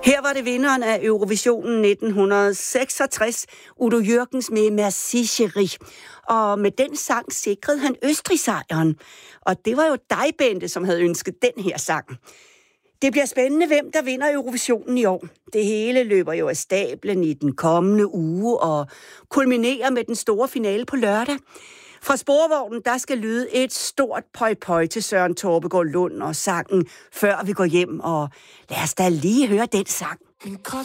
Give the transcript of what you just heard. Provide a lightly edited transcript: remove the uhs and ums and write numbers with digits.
Her var det vinderen af Eurovisionen 1966, Udo Jürgens med Merci Chérie. Og med den sang sikrede han Østrig-sejren. Og det var jo dig, Bente, som havde ønsket den her sang. Det bliver spændende, hvem der vinder Eurovisionen i år. Det hele løber jo af stablen i den kommende uge og kulminerer med den store finale på lørdag. Fra Sporvognen, der skal lyde et stort pøj til Søren Torbegaard Lund og sangen Før vi går hjem. Og lad os da lige høre den sang. En gråt